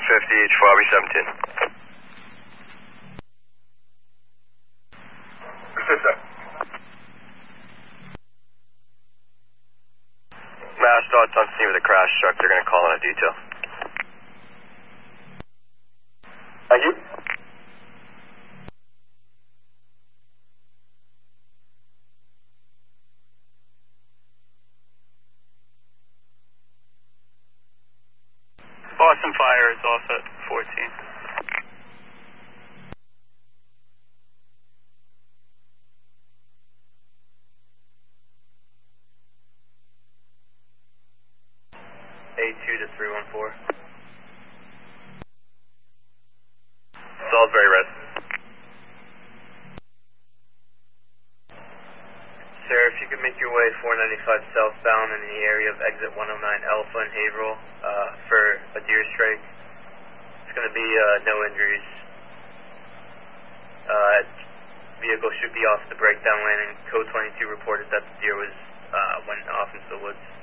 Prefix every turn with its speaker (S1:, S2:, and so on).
S1: each 4B17.
S2: Persistent.
S1: Mass thoughts on scene with a crash truck. They're going to call in a detail.
S2: Thank you.
S3: Boston Fire is off at 14.
S1: A2 to 314. Salisbury Red. Sir, if you could make your way 495 southbound in the area of exit 109 Alpha and Haverhill for a deer strike. It's going to be no injuries. Vehicle should be off the breakdown lane, and code 22 reported that the deer went off into the woods.